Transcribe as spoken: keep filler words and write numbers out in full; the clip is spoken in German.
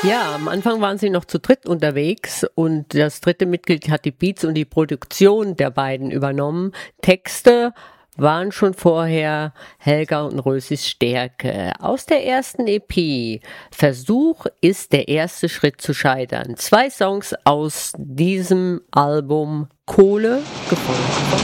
Ja, am Anfang waren sie noch zu dritt unterwegs und das dritte Mitglied hat die Beats und die Produktion der beiden übernommen. Texte waren schon vorher Helga und Rösis Stärke. Aus der ersten E P Versuch ist der erste Schritt zu scheitern. Zwei Songs aus diesem Album: Kohle, gefolgt von